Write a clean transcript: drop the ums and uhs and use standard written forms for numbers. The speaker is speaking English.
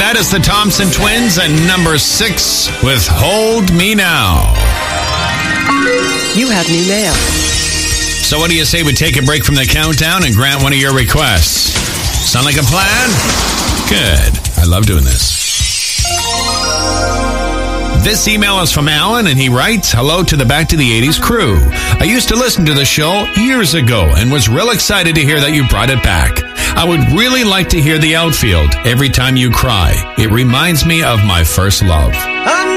that is the Thompson Twins and number 6 with Hold Me Now. You have new mail. So what do you say we take a break from the countdown and grant one of your requests? Sound like a plan? Good. I love doing this. This email is from Alan, and he writes, hello to the Back to the 80s crew. I used to listen to the show years ago and was real excited to hear that you brought it back. I would really like to hear The Outfield, Every Time You Cry. It reminds me of my first love.